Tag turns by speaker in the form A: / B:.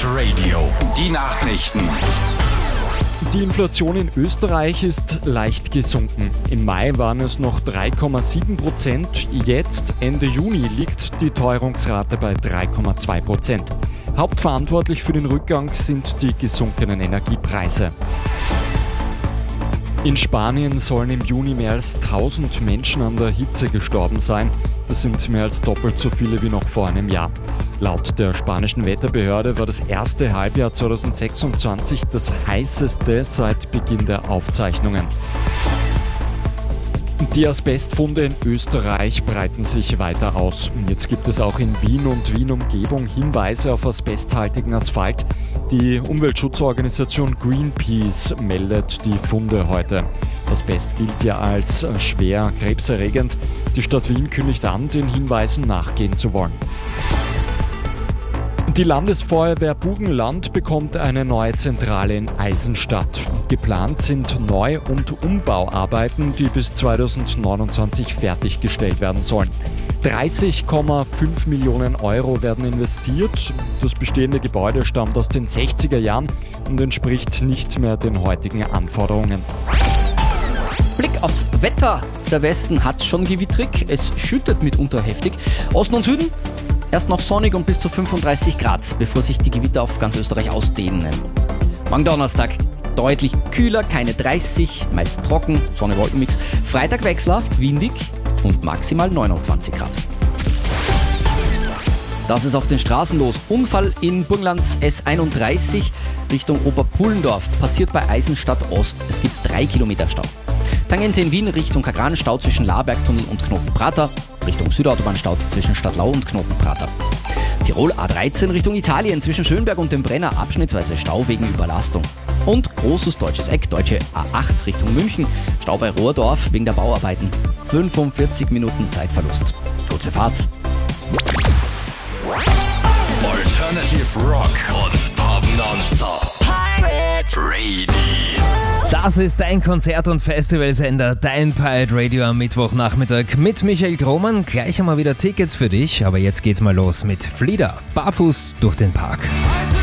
A: Radio. Die Nachrichten.
B: Die Inflation in Österreich ist leicht gesunken. Im Mai waren es noch 3,7%. Jetzt, Ende Juni, liegt die Teuerungsrate bei 3,2%. Hauptverantwortlich für den Rückgang sind die gesunkenen Energiepreise. In Spanien sollen im Juni mehr als 1000 Menschen an der Hitze gestorben sein. Das sind mehr als doppelt so viele wie noch vor einem Jahr. Laut der spanischen Wetterbehörde war das erste Halbjahr 2026 das heißeste seit Beginn der Aufzeichnungen. Die Asbestfunde in Österreich breiten sich weiter aus. Jetzt gibt es auch in Wien und Wien-Umgebung Hinweise auf asbesthaltigen Asphalt. Die Umweltschutzorganisation Greenpeace meldet die Funde heute. Asbest gilt ja als schwer krebserregend. Die Stadt Wien kündigt an, den Hinweisen nachgehen zu wollen. Die Landesfeuerwehr Burgenland bekommt eine neue Zentrale in Eisenstadt. Geplant sind Neu- und Umbauarbeiten, die bis 2029 fertiggestellt werden sollen. 30,5 Millionen Euro werden investiert. Das bestehende Gebäude stammt aus den 60er Jahren und entspricht nicht mehr den heutigen Anforderungen.
C: Blick aufs Wetter. Der Westen hat schon gewittrig, es schüttet mitunter heftig. Osten und Süden erst noch sonnig und bis zu 35 Grad, bevor sich die Gewitter auf ganz Österreich ausdehnen. Morgen Donnerstag deutlich kühler, keine 30, meist trocken, Sonne-Wolkenmix. Freitag wechselhaft, windig und maximal 29 Grad. Das ist auf den Straßen los. Unfall in Burgenlands S31 Richtung Oberpullendorf. Passiert bei Eisenstadt Ost. Es gibt 3 Kilometer Stau. Tangente in Wien Richtung Kagran, Stau zwischen Laarbergtunnel und Knotenprater. Richtung Südautobahn Stau zwischen Stadtlau und Knotenprater. Tirol A13 Richtung Italien zwischen Schönberg und dem Brenner abschnittsweise Stau wegen Überlastung. Und großes deutsches Eck, deutsche A8 Richtung München, Stau bei Rohrdorf wegen der Bauarbeiten. 45 Minuten Zeitverlust. Kurze Fahrt.
A: Alternative Rock und Pop Nonstop. Pirate Radio.
D: Das ist dein Konzert- und Festivalsender, dein Pirate Radio am Mittwochnachmittag mit Michael Grohmann. Gleich haben wir wieder Tickets für dich, aber jetzt geht's mal los mit Flieder, barfuß durch den Park.